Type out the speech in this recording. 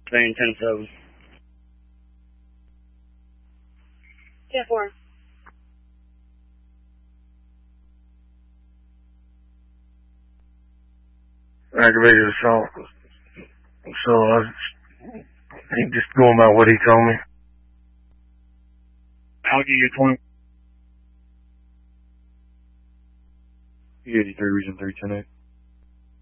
Saying 10-7. 10-4. Aggravated assault. So he just going by what he told me. I'll give you 20. E83 Region 310-8.